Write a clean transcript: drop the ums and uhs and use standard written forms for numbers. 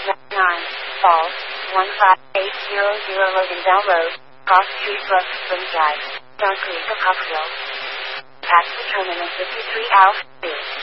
9, Falls, 15800 Loganville Road, Cross Street Brook, Spring Drive, Don Creek of Huckville. Past the terminus 53 Alpha 2.